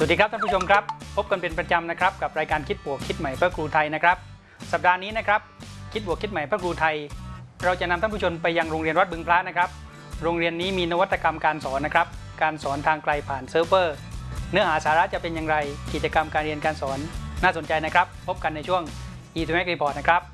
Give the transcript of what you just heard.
วัสดีครับท่านผู้ชมครับพบกันเป็นประจำนะครับกับรายการคิดบวกคิดใหม่เพื่อครูไทยนะครับสัปดาห์นี้นะครับคิดบวกคิดใหม่เพื่อครูไทยเราจะนำท่านผู้ชมไปยังโรงเรียนวัดบึงพระนะครับโรงเรียนนี้มีนวัตกรรมการสอนนะครับการสอนทางไกลผ่านเซิร์ฟเวอร์เนื้อหาสาระจะเป็นอย่างไรกิจกรรมการเรียนการสอนน่าสนใจนะครับพบกันในช่วง E2Mac Report นะครับ